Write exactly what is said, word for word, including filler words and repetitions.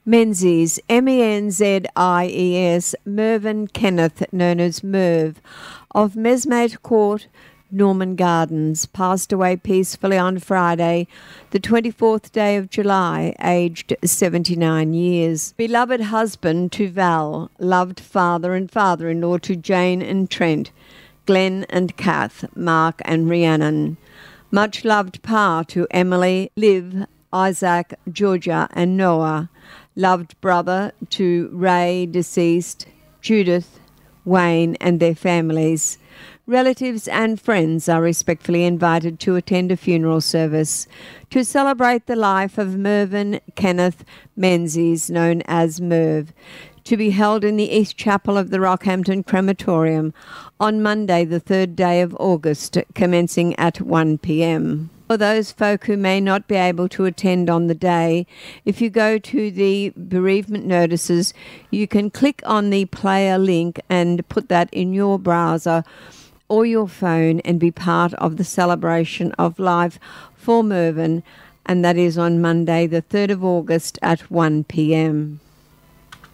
Menzies, M E N Z I E S, Mervyn Kenneth, known as Merv, of Messmate Court, Norman Gardens, passed away peacefully on Friday, the twenty-fourth day of July, aged seventy-nine years. Beloved husband to Val, loved father and father-in-law to Jane and Trent, Glenn and Kath, Mark and Rhiannon. Much loved pa to Emily, Liv, Isaac, Georgia and Noah. Loved brother to Ray, deceased, Judith, Wayne and their families. Relatives and friends are respectfully invited to attend a funeral service to celebrate the life of Mervyn Kenneth Menzies, known as Merv, to be held in the East Chapel of the Rockhampton Crematorium on Monday, the third day of August, commencing at one p m. For those folk who may not be able to attend on the day, if you go to the bereavement notices, you can click on the player link and put that in your browser or your phone and be part of the celebration of life for Mervyn, and that is on Monday, the third of August at one p m.